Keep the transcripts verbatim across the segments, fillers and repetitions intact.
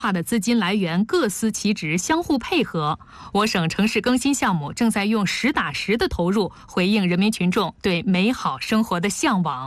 化的资金来源各司其职，相互配合。我省城市更新项目正在用实打实的投入回应人民群众对美好生活的向往。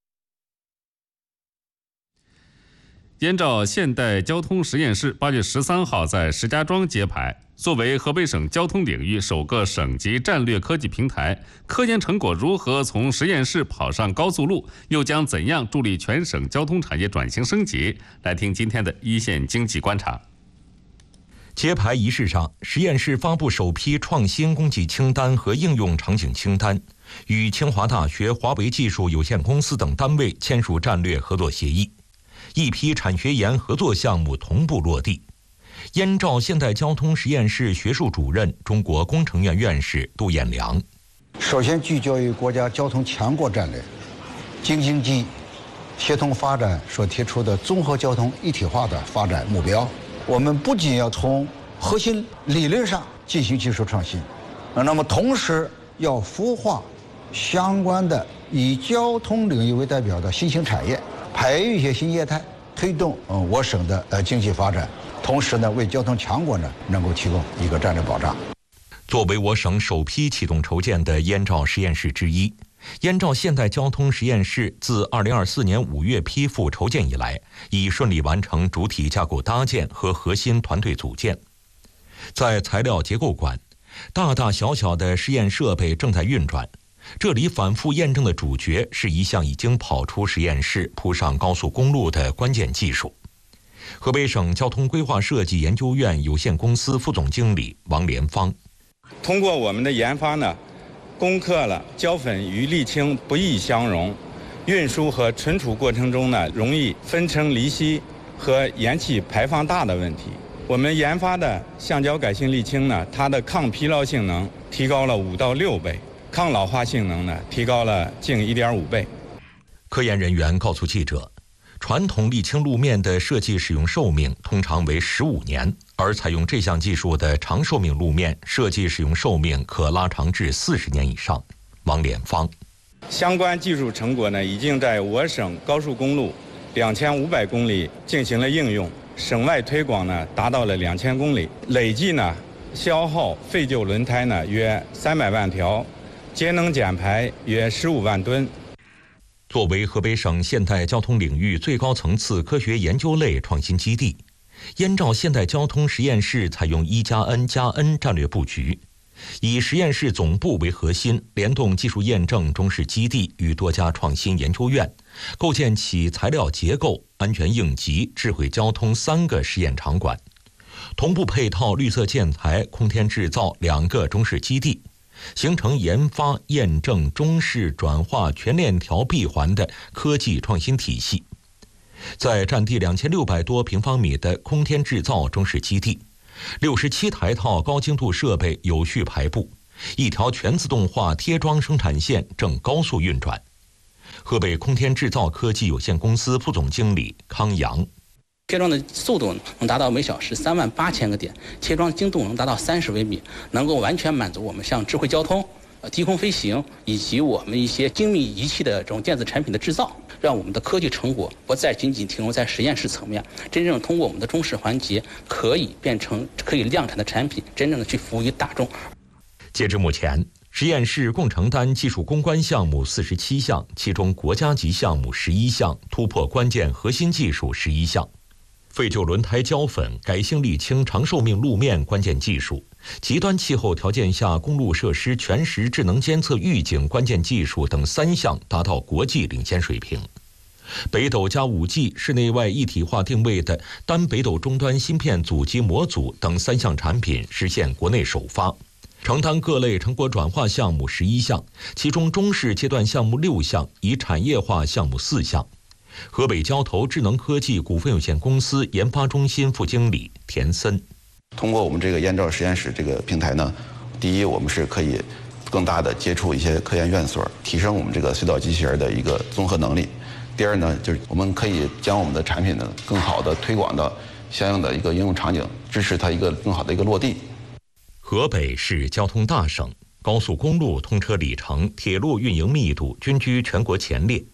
燕赵现代交通实验室八月十三号在石家庄揭牌。作为河北省交通领域首个省级战略科技平台，科研成果如何从实验室跑上高速路，又将怎样助力全省交通产业转型升级？来听今天的一线经济观察。 揭牌仪式上，实验室发布首批创新供给清单和应用场景清单，与清华大学、华为技术有限公司等单位签署战略合作协议，一批产学研合作项目同步落地。燕赵现代交通实验室学术主任、中国工程院院士杜彦良： 首先聚焦于国家交通强国战略、京津冀协同发展所提出的综合交通一体化的发展目标。我们不仅要从核心理论上进行技术创新，那么同时要孵化相关的以交通领域为代表的新兴产业，培育一些新业态，推动呃我省的呃经济发展。同时呢，为交通强国呢能够提供一个战略保障。 作为我省首批启动筹建的燕赵实验室之一，燕赵现代交通实验室自二零二四年五月批复筹建以来，已顺利完成主体架构搭建和核心团队组建。在材料结构馆，大大小小的实验设备正在运转。这里反复验证的主角是一项已经跑出实验室、铺上高速公路的关键技术。河北省交通规划设计研究院有限公司副总经理王连芳： 通过我们的研发呢，攻克了胶粉与沥青不易相溶，运输和存储过程中呢容易分层离析和烟气排放大的问题。我们研发的橡胶改性沥青呢，它的抗疲劳性能提高了五到六倍，抗老化性能呢提高了近一点五倍。 科研人员告诉记者，传统沥青路面的设计使用寿命通常为十五年，而采用这项技术的长寿命路面设计使用寿命可拉长至四十年以上。王连芳： 相关技术成果呢，已经在我省高速公路两千五百公里进行了应用，省外推广呢达到了两千公里，累计呢消耗废旧轮胎呢约三百万条，节能减排约十五万吨。 作为河北省现代交通领域最高层次科学研究类创新基地，燕赵现代交通实验室采用一加 N 加 N 战略布局，以实验室总部为核心，联动技术验证中试基地与多家创新研究院，构建起材料结构、安全应急、智慧交通三个实验场馆，同步配套绿色建材、空天制造两个中试基地，形成研发、验证、中试、转化全链条闭环的科技创新体系。在占地两千六百多平方米的空天制造中试基地，六十七台套高精度设备有序排布，一条全自动化贴装生产线正高速运转。河北空天制造科技有限公司副总经理康阳： 贴装的速度能达到每小时三万八千个点，贴装精度能达到三十微米，能够完全满足我们像智慧交通、呃低空飞行以及我们一些精密仪器的这种电子产品的制造，让我们的科技成果不再仅仅停留在实验室层面，真正通过我们的中试环节，可以变成可以量产的产品，真正的去服务于大众。 截至目前，实验室共承担技术攻关项目四十七项，其中国家级项目十一项，突破关键核心技术十一项。废旧轮胎胶粉、改性沥青长寿命路面关键技术，极端气候条件下公路设施全时智能监测预警关键技术等三项达到国际领先水平。北斗加 五 G 室内外一体化定位的单北斗终端芯片组及模组等三项产品实现国内首发，承担各类成果转化项目十一项，其中中试阶段项目六项，以产业化项目四项。河北交投智能科技股份有限公司研发中心副经理田森： 通过我们这个燕赵实验室这个平台呢，第一，我们是可以更大的接触一些科研院所，提升我们这个隧道机器人的一个综合能力；第二呢，就是我们可以将我们的产品呢更好的推广到相应的一个应用场景，支持它一个更好的一个落地。 河北是交通大省，高速公路通车里程、铁路运营密度均居全国前列。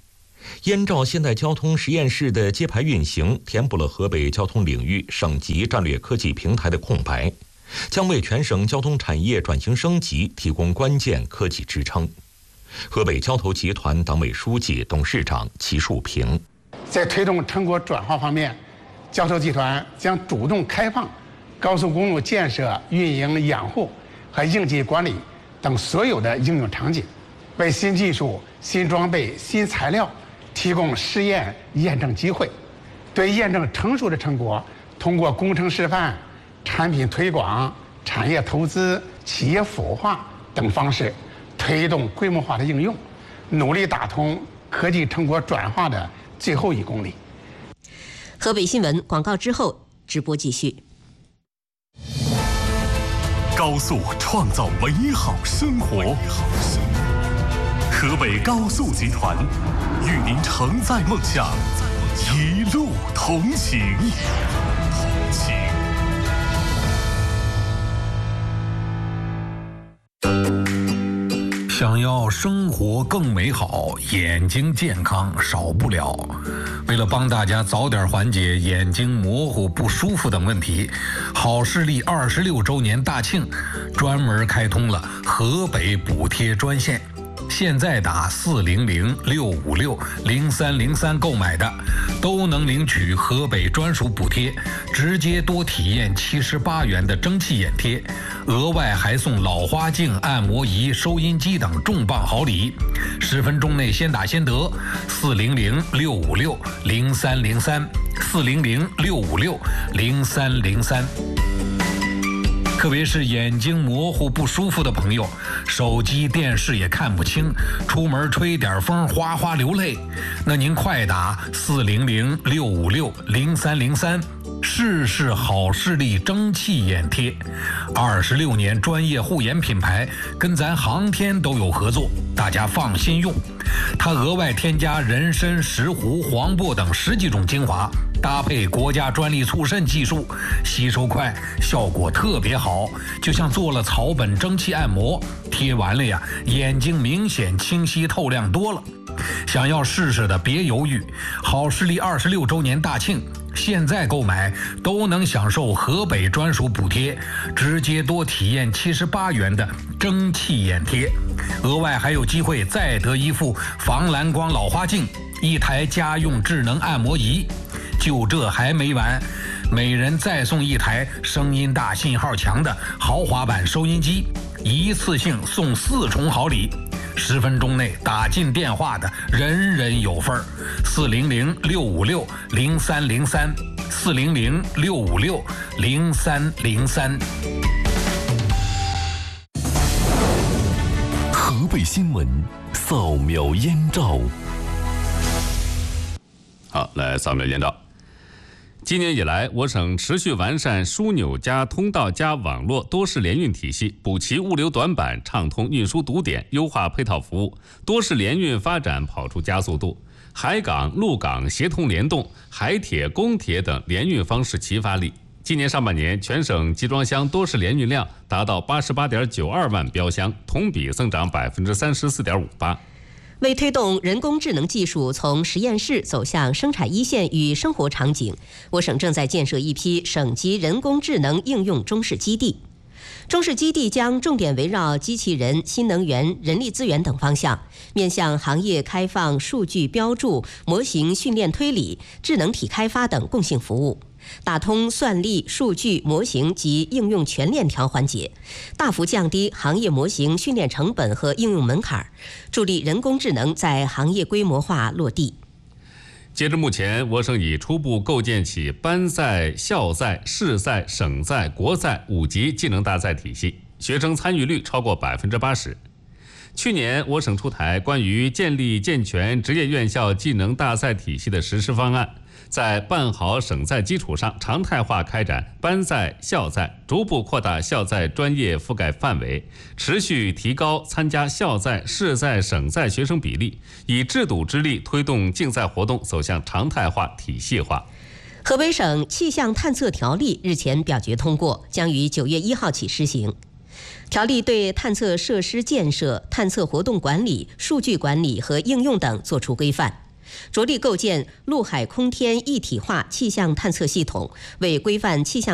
燕赵现代交通实验室的揭牌运行，填补了河北交通领域省级战略科技平台的空白，将为全省交通产业转型升级提供关键科技支撑。河北交投集团党委书记、董事长齐树平， 在推动成果转化方面，交投集团将主动开放高速公路建设、运营、养护和应急管理等所有的应用场景，为新技术、新装备、新材料提供试验验证机会，对验证成熟的成果，通过工程示范、产品推广、产业投资、企业孵化等方式，推动规模化的应用，努力打通科技成果转化的最后一公里。 河北新闻广告之后直播继续。 高速创造美好生活。河北高速集团与您承载梦想，一路同行。同行。 想要生活更美好，眼睛健康少不了。为了帮大家早点缓解眼睛模糊不舒服等问题，好视力二十六周年大庆专门开通了河北补贴专线。现在打四零零六五六零三零三购买的，都能领取河北专属补贴，直接多体验七十八元的蒸汽眼贴，额外还送老花镜、按摩仪、收音机等重磅好礼。十分钟内先打先得，四零零六五六零三零三，四零零六五六零三零三。特别是眼睛模糊不舒服的朋友，手机电视也看不清，出门吹点风哗哗流泪，那您快打四零零六五六零三零三，试试好视力蒸汽眼贴。二十六年专业护眼品牌，跟咱航天都有合作，大家放心用。它额外添加人参、石斛、黄柏等十几种精华，搭配国家专利促渗技术，吸收快，效果特别好，就像做了草本蒸汽按摩，贴完了呀，眼睛明显清晰透亮多了。想要试试的别犹豫，好视力二十六周年大庆，现在购买都能享受河北专属补贴，直接多体验七十八元的蒸汽眼贴，额外还有机会再得一副防蓝光老花镜，一台家用智能按摩仪。就这还没完，每人再送一台声音大、信号强的豪华版收音机，一次性送四重好礼。十分钟内打进电话的人人有份儿。四零零六五六零三零三，四零零六五六零三零三。 河北新闻扫描燕赵。 好，来扫描燕赵。今年以来，我省持续完善枢纽加通道加网络多式联运体系，补齐物流短板，畅通运输堵点，优化配套服务，多式联运发展跑出加速度。海港、陆港协同联动，海铁、公铁等联运方式齐发力。今年上半年，全省集装箱多式联运量达到八十八点九二万标箱，同比增长百分之三十四点五八。 为推动人工智能技术从实验室走向生产一线与生活场景，我省正在建设一批省级人工智能应用中试基地。中试基地将重点围绕机器人、新能源、人力资源等方向，面向行业开放、数据标注、模型训练推理、智能体开发等共性服务，打通算力、数据、模型及应用全链条环节，大幅降低行业模型训练成本和应用门槛，助力人工智能在行业规模化落地。 截至目前，我省已初步构建起班赛、校赛、市赛、省赛、国赛五级技能大赛体系，学生参与率超过百分之八十。去年，我省出台关于建立健全职业院校技能大赛体系的实施方案，在办好省赛基础上，常态化开展班赛、校赛，逐步扩大校赛专业覆盖范围，持续提高参加校赛、市赛、省赛学生比例，以制度之力推动竞赛活动走向常态化、体系化。 河北省气象探测条例日前表决通过，将于九月一号起施行。条例对探测设施建设、探测活动管理、数据管理和应用等作出规范。 着力构建陆海空天一体化气象探测系统，为规范气象